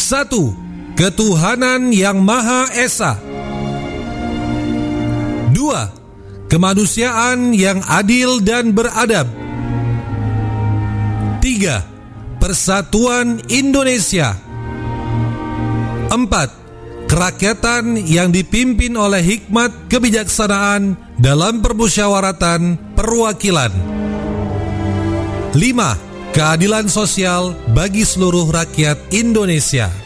1. Ketuhanan yang Maha Esa. 2. Kemanusiaan yang adil dan beradab. 3. Persatuan Indonesia. 4. Kerakyatan yang dipimpin oleh hikmat kebijaksanaan dalam permusyawaratan perwakilan. 5. Keadilan sosial bagi seluruh rakyat Indonesia.